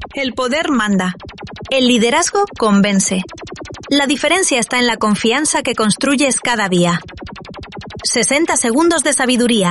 El poder manda. El liderazgo convence. La diferencia está en la confianza que construyes cada día. 60 segundos de sabiduría.